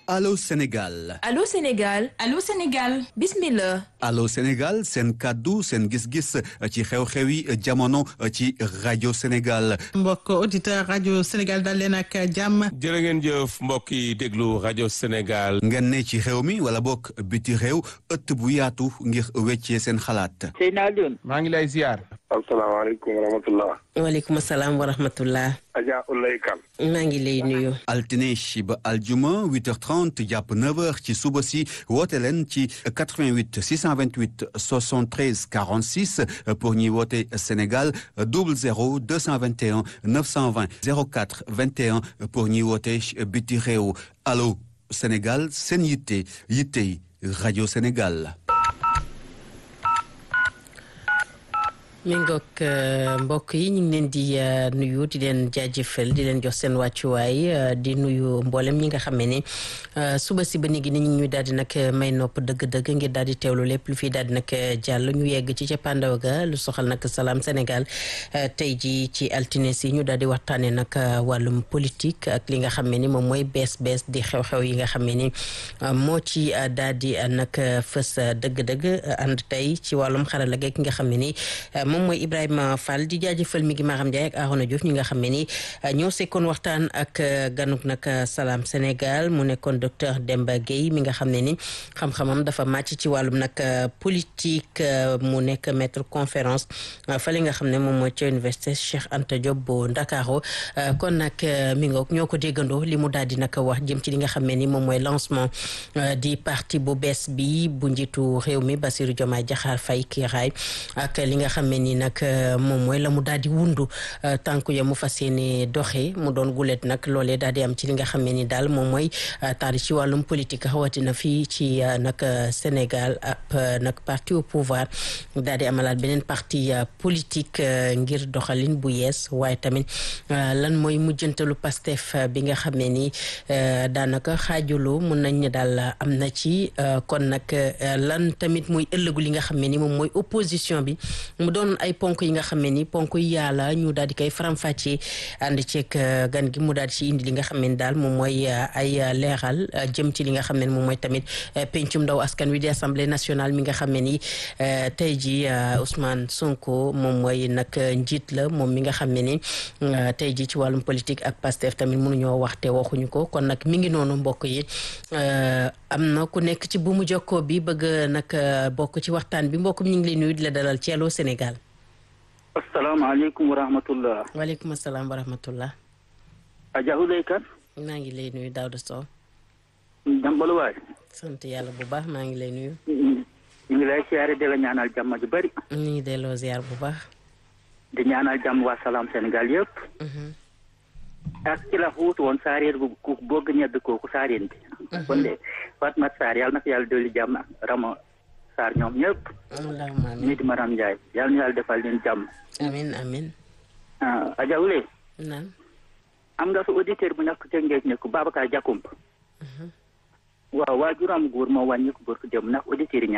Allô Sénégal. Allô Sénégal. Allô Sénégal. Bismillah. Allô Sénégal seen kàddu seen gis-gis ci xew-xewi jamono ci rajo Sénégal. mbokk auditeur rajo Sénégal dal leen ak jàmm. jërë ngeen jëf mbokk yi déglu rajo Sénégal. ngeen ne ci réew mi wala bokk biti réew ëtt bu yaatu ngir weccee seen xalaat. Seyna Alioune. maa ngi lay ziar. asalaamaaleykum wa rahmatulah. waaleykum salaam wa rahmatullah. Adja Oulaye Kane. maa ngi lay nuyu. altine ba aljuma 8h30 jàpp 9h ci suba si woote leen ci 88 628 73 46 pour ñuy woote Sénégal 00 221 920 04 21 pour ñuy woote biti réew allo Sénégal seen yitte rajo Sénégal. mi ngoog mbokk yi ñu ngi leen di nuyu di leen jaajëfal di leen jox seen wàccuwaay di nuyu mboolem ñi nga xam ne suba si ba léegi ni ñu daal di nag may nopp dëgg-dëgg ngir daal di teewlu lépp lu fi daal di nag jàll ñu yegg ci cappaandaw ga lu soxal nag Salam Sénégal tey ji ci altine si ñu daal di waxtaanee nag wàllum politique ak li nga xam ne moom mooy bees di xew-xew yi nga xam ne moo ci daal di nag fës dëgg-dëgg ànd tey ci wàllum xarala gi ki nga xam ne moom mooy Ibrahima Fall di jaajëfal mi ngi Maram Ndiaye ak Arona Diouf ñi nga xam ne ni ñoo sekkoon waxtaan ak ganuk nag Salam Sénégal mu nekkoon docteur Demba Gueye mi nga xam ne ni xam-xamam dafa màcc ci wàllum nag politique mu nekk maître conférence fale nga xam ne moom mooy ca université Cheikh Anta Diop bu Ndakaaru kon nag mi ngoog ñoo ko déggandoo li mu daal di nag wax jëm ci li nga xam ne ni moom mooy lancement di parti bu bees bi bu njiitu réew mi Bassirou Diomaye Diakhar Faye Kiraay ak li nga xam ni nag moom mooy la mu daal di wundu tànku ya mu fas yéene doxee mu doon gulet nag loolee daal di am ci li nga xam ni daal moom mooy taari ci wàllum politique xawatina fii ci nag Sénégal ab nag parti au pouvoir daal di amalaat beneen parti politique ngir doxalin bu yees waaye tamit lan mooy mujjantalu Pastef bi nga xam ne ni daanaka xaajulu mun nañ ne daal am na ci kon nag lan tamit muy ëllëgu li nga xam ne ni moom mooy opposition bi mu doon ay ponk yi nga xam ne ni ponk yi yàlla ñu daal di koy faram-fàccee ànd ceeg gan gi mu daal di ci indi li nga xam ne ni daal moom mooy ay leeral jëm ci li nga xam ne moom mooy tamit pencum ndaw askan wi di assemblée nationale mi nga xam ne ni tey ji Ousmane Sonko moom mooy nag njiit la moom mi nga xam ne ni tey ji ci wàllum politique ak Pastef tamit mënuñoo wax te waxuñu ko kon nag mi ngi noonu mbokk yi am na ku nekk ci buumu jokkoo bi bëgg nag bokk ci waxtaan bi mbokk mi ñu ngi lay nuyu di la dalal ci Allô Sénégal. asalaamaaleykum wa rahmatullah. waaleykum salaam wa rahmatullah. Adja Oulaye Kane. maa ngi lay nuyu Daouda Sow. Jambalu waay. sant yàlla bu baax maa ngi lay nuyu. ñu ngi lay siyaare di la ñaanal jàmm ju bari. ñu ngi delloo ziar bu baax. di ñaanal jàmm waa Salam Sénégal yëpp. ak ci la xuutu woon saareen bu ku bëgg ñedd kooku saareen bi. kon de Fatma Sarr yàlla na ko yàlla dolli jàmm Rama Sarr ñoom ñëpp. allahumma amiin ñii di Maram Ndiaye yàlla na yàlla defal leen jàmm. amiin amiin. Adja Oulaye. naam. am nga sa auditeur bu nekk ca Ngéej ne ko Babacar Diakoumpa. waaw waajuram góor moo wàññi ko bër ko dem ndax auditeur yi